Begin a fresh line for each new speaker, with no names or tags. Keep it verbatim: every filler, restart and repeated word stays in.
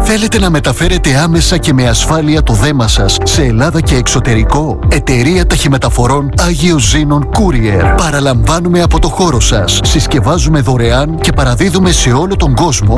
Θέλετε να μεταφέρετε άμεσα και με ασφάλεια το δέμα σας σε Ελλάδα και εξωτερικό? Εταιρεία Ταχυμεταφορών Άγιος Ζήνων Courier. Παραλαμβάνουμε από το χώρο σας. Συσκευάζουμε δωρεάν και παραδίδουμε σε όλο τον κόσμο